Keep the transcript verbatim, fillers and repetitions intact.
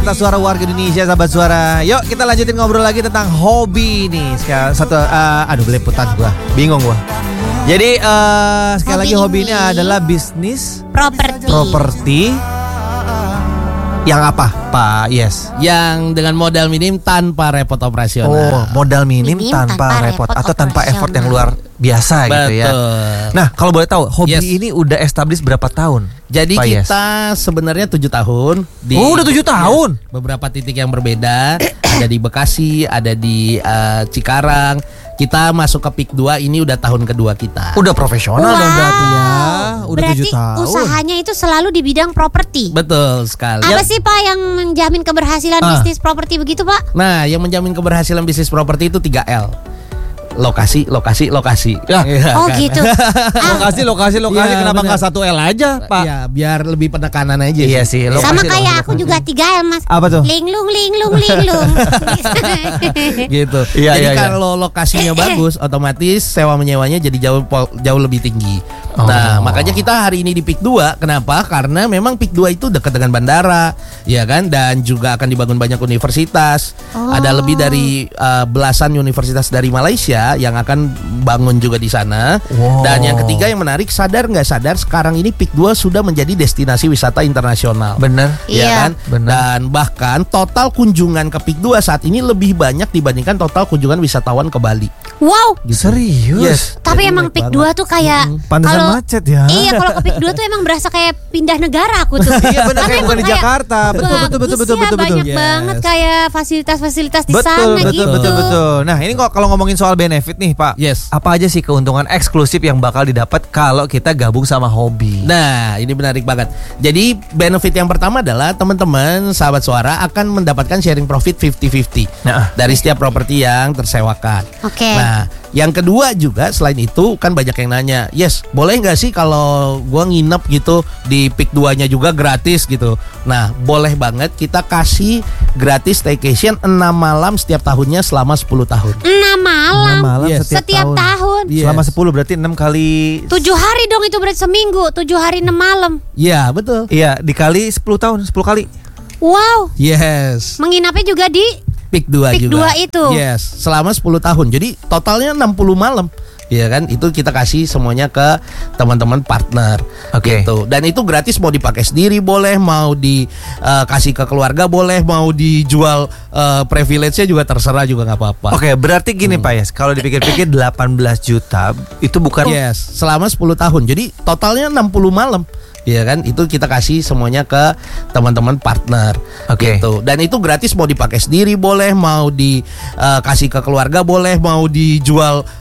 Kita suara warga Indonesia, sahabat suara. Yuk kita lanjutin ngobrol lagi tentang hobi nih. Sekali satu, uh, aduh belepotan gua, bingung gua. Jadi uh, sekali Hobi lagi hobi ini, ini adalah bisnis Properti. properti. Yang apa, Pak? Yes. Yang dengan modal minim tanpa repot operasional. Oh, modal minim, Minim tanpa, tanpa repot, repot atau tanpa effort yang operasional. luar biasa gitu ya. Betul. Nah, kalau boleh tahu, hobi Yes. ini udah established berapa tahun? Jadi Pak Yes? kita sebenarnya tujuh tahun di Oh, udah tujuh tahun? Yes, beberapa titik yang berbeda. Ada di Bekasi, ada di uh, Cikarang. Kita masuk ke P I K dua, ini udah tahun kedua kita. Udah profesional Wow. dong berarti ya. Udah Berarti tujuh tahun. usahanya itu selalu di bidang properti. Betul sekali. Apa sih Pak yang menjamin keberhasilan Ah. bisnis properti begitu Pak? Nah, yang menjamin keberhasilan bisnis properti itu tiga L. Lokasi, lokasi, lokasi. Ya. Iya Oh kan? gitu. Ah, Lokasi, lokasi, lokasi. Iya, Kenapa benar. nggak satu L aja, Pak? Ya, biar lebih penekanan aja. Iya sih. Lokasi, sama lokasi, kayak lokasi. aku juga tiga L Mas. Apa tuh? Linglung, linglung, linglung. Gitu. Iya, Jadi iya, iya. kalau lokasinya bagus, otomatis sewa menyewanya jadi jauh po- jauh lebih tinggi. Oh. Nah, makanya kita hari ini di P I K dua. Kenapa? Karena memang P I K dua itu dekat dengan bandara, ya kan? Dan juga akan dibangun banyak universitas. Oh. Ada lebih dari uh, belasan universitas dari Malaysia yang akan bangun juga di sana. Wow. Dan yang ketiga yang menarik, sadar nggak sadar sekarang ini P I K dua sudah menjadi destinasi wisata internasional. Bener. Ya Iya. kan? Benar. Dan bahkan total kunjungan ke P I K dua saat ini lebih banyak dibandingkan total kunjungan wisatawan ke Bali. Wow. Serius? Yes. Tapi Jadi emang naik P I K banget. dua tuh kayak Pantesan kalau- macet ya. Iya, kalau ke P I K dua tuh emang berasa kayak pindah negara aku tuh. Iya benar, Tapi kayak emang bukan di kayak Jakarta. Betul, betul, betul, bagus betul, ya, betul, betul. banyak Yes. banget kayak fasilitas-fasilitas di Betul, sana betul, gitu. betul, betul. Nah, ini kok kalau ngomongin soal benefit nih, Pak. Yes. Apa aja sih keuntungan eksklusif yang bakal didapat kalau kita gabung sama hobi? Nah, ini menarik banget. Jadi benefit yang pertama adalah teman-teman sahabat suara akan mendapatkan sharing profit lima puluh lima puluh Nah. dari setiap properti yang tersewakan. Oke. Nah, yang kedua juga selain itu kan banyak yang nanya, yes, boleh nggak sih kalau gua nginep gitu di P I K dua-nya juga gratis gitu. Nah, boleh banget, kita kasih gratis staycation enam malam setiap tahunnya selama sepuluh tahun. Enam malam. Enam malam Yes. setiap, Setiap tahun. Yes. Selama sepuluh berarti enam kali. Tujuh hari dong itu berarti seminggu. Tujuh hari enam malam. Iya, betul. Iya, dikali sepuluh tahun, sepuluh kali. Wow. Yes. Menginapnya juga di P I K dua P I K juga. dua itu. Yes, selama sepuluh tahun. Jadi totalnya enam puluh malam. Iya kan? Itu kita kasih semuanya ke teman-teman partner. Oke. Gitu. Dan itu gratis, mau dipakai sendiri boleh, mau dikasih ke keluarga boleh, mau dijual uh, privilege-nya juga terserah juga nggak apa-apa. Oke, berarti gini Pak Yes, kalau dipikir-pikir delapan belas juta itu bukan Yes, selama sepuluh tahun. Jadi totalnya enam puluh malam. Iya kan? Itu kita kasih semuanya ke teman-teman partner. Oke. Gitu. Dan itu gratis, mau dipakai sendiri boleh, mau dikasih ke keluarga boleh, mau dijual